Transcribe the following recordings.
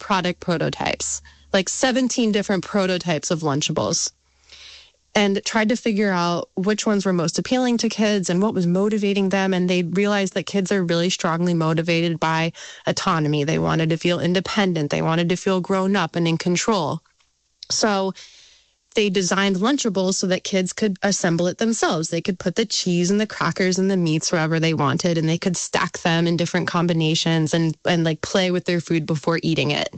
product prototypes, like 17 different prototypes of Lunchables, and tried to figure out which ones were most appealing to kids and what was motivating them. And they realized that kids are really strongly motivated by autonomy. They wanted to feel independent. They wanted to feel grown up and in control. So they designed Lunchables so that kids could assemble it themselves. They could put the cheese and the crackers and the meats wherever they wanted, and they could stack them in different combinations and like play with their food before eating it.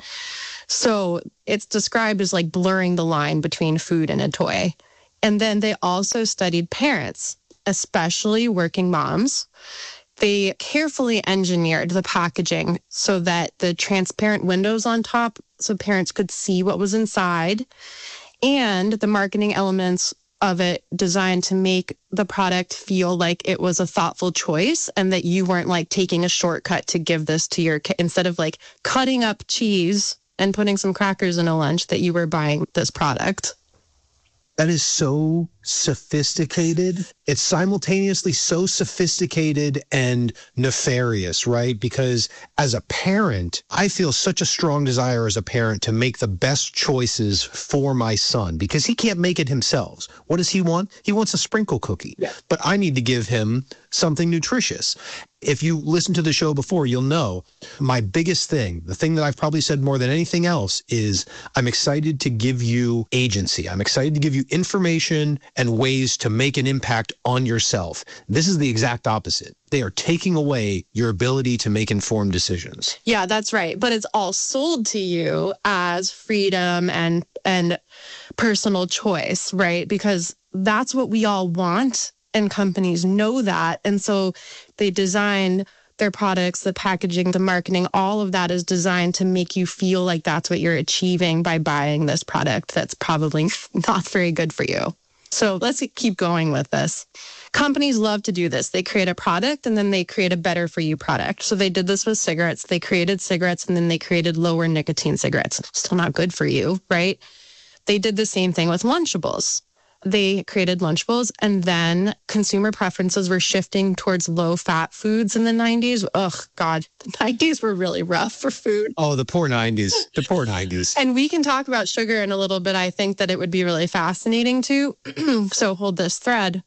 So it's described as like blurring the line between food and a toy. And then they also studied parents, especially working moms. They carefully engineered the packaging so that the transparent windows on top, so parents could see what was inside, and the marketing elements of it designed to make the product feel like it was a thoughtful choice and that you weren't like taking a shortcut to give this to your kid. Instead of like cutting up cheese and putting some crackers in a lunch, that you were buying this product. That is so sophisticated. It's simultaneously so sophisticated and nefarious, right? Because as a parent, I feel such a strong desire as a parent to make the best choices for my son because he can't make it himself. What does he want? He wants a sprinkle cookie. Yeah. But I need to give him something nutritious. If you listen to the show before, you'll know my biggest thing, the thing that I've probably said more than anything else, is I'm excited to give you agency. I'm excited to give you information and ways to make an impact on yourself. This is the exact opposite. They are taking away your ability to make informed decisions. Yeah, that's right. But it's all sold to you as freedom and personal choice, right? Because that's what we all want. And companies know that. And so they design their products, the packaging, the marketing, all of that is designed to make you feel like that's what you're achieving by buying this product that's probably not very good for you. So let's keep going with this. Companies love to do this. They create a product and then they create a better for you product. So they did this with cigarettes. They created cigarettes and then they created lower nicotine cigarettes. Still not good for you, right? They did the same thing with Lunchables. They created Lunchables, and then consumer preferences were shifting towards low-fat foods in the 90s. Ugh, God, the 90s were really rough for food. Oh, the poor 90s. The poor 90s. And we can talk about sugar in a little bit. I think that it would be really fascinating, too. So hold this thread.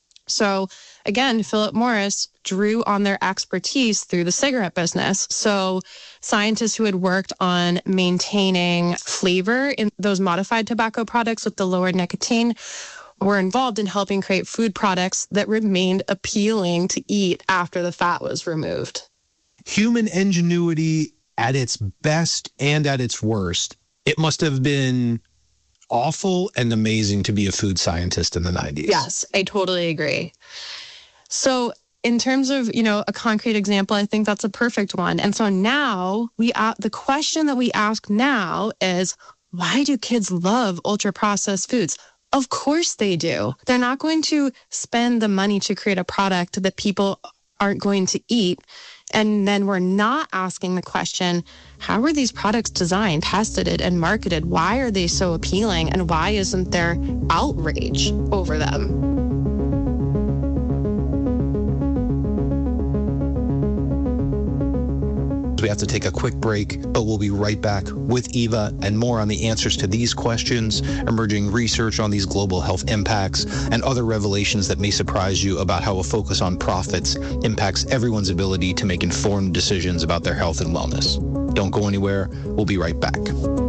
So again, Philip Morris drew on their expertise through the cigarette business. So scientists who had worked on maintaining flavor in those modified tobacco products with the lower nicotine were involved in helping create food products that remained appealing to eat after the fat was removed. Human ingenuity at its best and at its worst. It must have been awful and amazing to be a food scientist in the 90s. Yes, I totally agree. So in terms of, a concrete example, I think that's a perfect one. And so now the question that we ask now is, why do kids love ultra-processed foods? Of course they do. They're not going to spend the money to create a product that people aren't going to eat. And then we're not asking the question, how are these products designed, tested, and marketed? Why are they so appealing? And why isn't there outrage over them? We have to take a quick break, but we'll be right back with Eva and more on the answers to these questions, emerging research on these global health impacts, and other revelations that may surprise you about how a focus on profits impacts everyone's ability to make informed decisions about their health and wellness. Don't go anywhere. We'll be right back.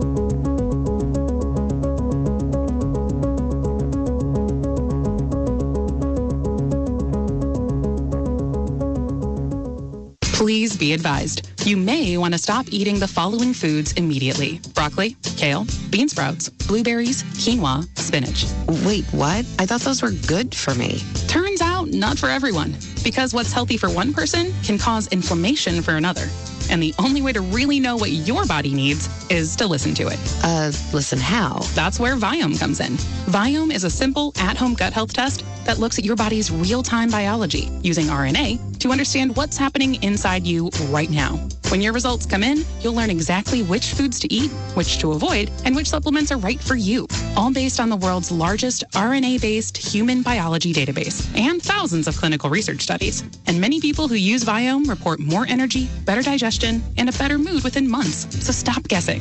Please be advised, you may want to stop eating the following foods immediately: broccoli, kale, bean sprouts, blueberries, quinoa, spinach. Wait, what? I thought those were good for me. Turns out, not for everyone, because what's healthy for one person can cause inflammation for another. And the only way to really know what your body needs is to listen to it. Listen how? That's where Viome comes in. Viome is a simple at-home gut health test that looks at your body's real-time biology using RNA to understand what's happening inside you right now. When your results come in, you'll learn exactly which foods to eat, which to avoid, and which supplements are right for you, all based on the world's largest RNA-based human biology database and thousands of clinical research studies. And many people who use Viome report more energy, better digestion, and a better mood within months. So stop guessing.